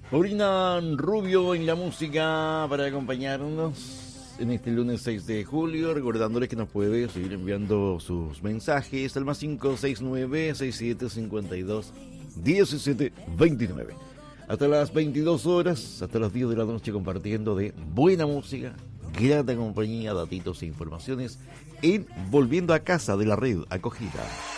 Paulina Rubio en la música para acompañarnos en este lunes 6 de julio, recordándoles que nos puede seguir enviando sus mensajes al más 569-6752-1729. Hasta las 22 horas, hasta las 10 de la noche compartiendo de buena música, grata compañía, datitos e informaciones en Volviendo a Casa de la Red Acogida.